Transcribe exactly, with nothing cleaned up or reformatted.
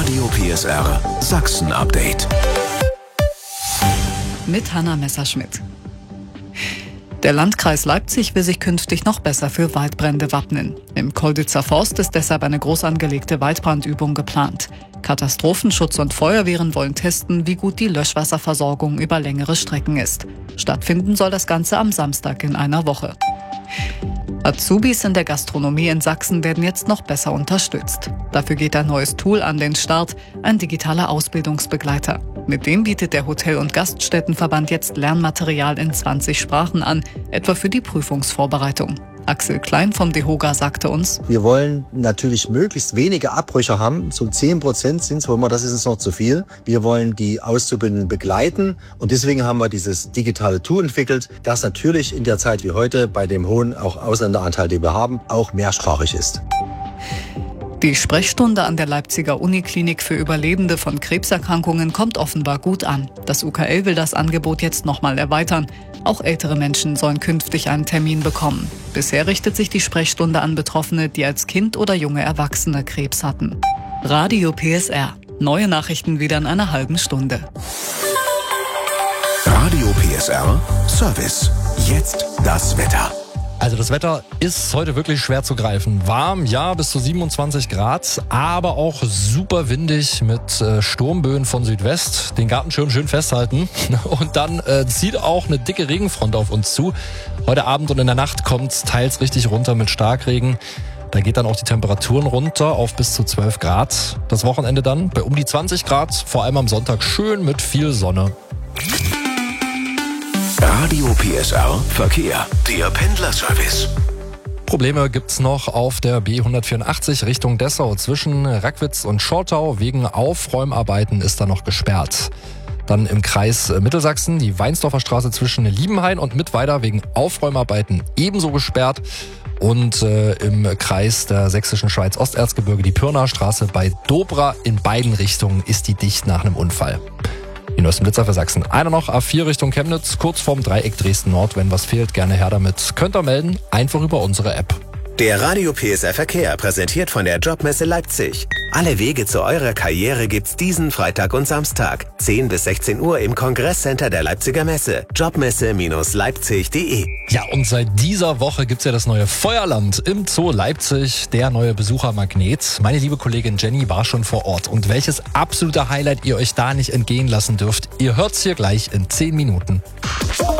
Radio P S R Sachsen Update. Mit Hanna Messerschmidt. Der Landkreis Leipzig will sich künftig noch besser für Waldbrände wappnen. Im Colditzer Forst ist deshalb eine groß angelegte Waldbrandübung geplant. Katastrophenschutz und Feuerwehren wollen testen, wie gut die Löschwasserversorgung über längere Strecken ist. Stattfinden soll das Ganze am Samstag in einer Woche. Azubis in der Gastronomie in Sachsen werden jetzt noch besser unterstützt. Dafür geht ein neues Tool an den Start, ein digitaler Ausbildungsbegleiter. Mit dem bietet der Hotel- und Gaststättenverband jetzt Lernmaterial in zwanzig Sprachen an, etwa für die Prüfungsvorbereitung. Axel Klein vom DEHOGA sagte uns: Wir wollen natürlich möglichst wenige Abbrüche haben. So zehn Prozent sind es, wo immer, das ist uns noch zu viel. Wir wollen die Auszubildenden begleiten und deswegen haben wir dieses digitale Tool entwickelt, das natürlich in der Zeit wie heute bei dem hohen auch Ausländeranteil, den wir haben, auch mehrsprachig ist. Die Sprechstunde an der Leipziger Uniklinik für Überlebende von Krebserkrankungen kommt offenbar gut an. Das U K L will das Angebot jetzt nochmal erweitern. Auch ältere Menschen sollen künftig einen Termin bekommen. Bisher richtet sich die Sprechstunde an Betroffene, die als Kind oder junge Erwachsene Krebs hatten. Radio P S R. Neue Nachrichten wieder in einer halben Stunde. Radio P S R Service. Jetzt das Wetter. Also das Wetter ist heute wirklich schwer zu greifen. Warm, ja, bis zu siebenundzwanzig Grad, aber auch super windig mit äh, Sturmböen von Südwest. Den Gartenschirm schön festhalten. Und dann äh, zieht auch eine dicke Regenfront auf uns zu. Heute Abend und in der Nacht kommt es teils richtig runter mit Starkregen. Da geht dann auch die Temperaturen runter auf bis zu zwölf Grad. Das Wochenende dann bei um die zwanzig Grad, vor allem am Sonntag schön mit viel Sonne. Radio P S R Verkehr, der Pendlerservice. Probleme gibt's noch auf der B hundertvierundachtzig Richtung Dessau. Zwischen Rackwitz und Schortau wegen Aufräumarbeiten ist da noch gesperrt. Dann im Kreis Mittelsachsen die Weinsdorfer Straße zwischen Liebenhain und Mittweida wegen Aufräumarbeiten ebenso gesperrt. Und äh, im Kreis der sächsischen Schweiz Osterzgebirge die Pirnaer Straße bei Dobra in beiden Richtungen ist die dicht nach einem Unfall. Die neuesten Blitzer für Sachsen. Einer noch, A vier Richtung Chemnitz, kurz vorm Dreieck Dresden-Nord. Wenn was fehlt, gerne her damit. Könnt ihr melden, einfach über unsere App. Der Radio P S R Verkehr, präsentiert von der Jobmesse Leipzig. Alle Wege zu eurer Karriere gibt's diesen Freitag und Samstag. zehn bis sechzehn Uhr im Kongresscenter der Leipziger Messe. Jobmesse Leipzig punkt de. Ja, und seit dieser Woche gibt's ja das neue Feuerland im Zoo Leipzig, der neue Besuchermagnet. Meine liebe Kollegin Jenny war schon vor Ort. Und welches absolute Highlight ihr euch da nicht entgehen lassen dürft, ihr hört's hier gleich in zehn Minuten.